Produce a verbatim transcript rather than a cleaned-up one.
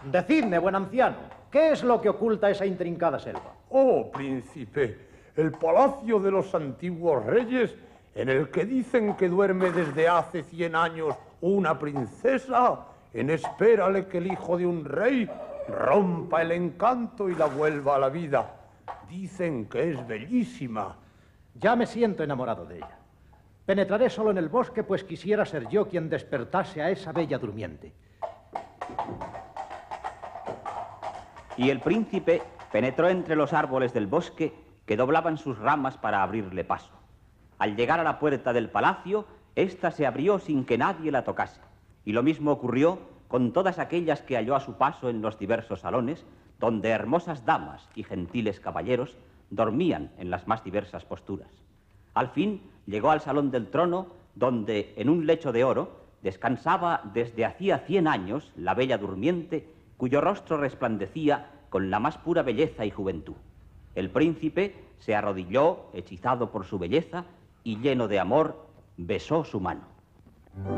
Decidme, buen anciano, ¿qué es lo que oculta esa intrincada selva? Oh, príncipe, el palacio de los antiguos reyes, en el que dicen que duerme desde hace cien años una princesa, en espera de que el hijo de un rey rompa el encanto y la vuelva a la vida. Dicen que es bellísima. Ya me siento enamorado de ella. Penetraré solo en el bosque, pues quisiera ser yo quien despertase a esa bella durmiente. Y el príncipe penetró entre los árboles del bosque que doblaban sus ramas para abrirle paso. Al llegar a la puerta del palacio, ésta se abrió sin que nadie la tocase. Y lo mismo ocurrió con todas aquellas que halló a su paso en los diversos salones, donde hermosas damas y gentiles caballeros dormían en las más diversas posturas. Al fin llegó al salón del trono, donde en un lecho de oro descansaba desde hacía cien años la bella durmiente, cuyo rostro resplandecía con la más pura belleza y juventud. El príncipe se arrodilló, hechizado por su belleza, y lleno de amor, besó su mano.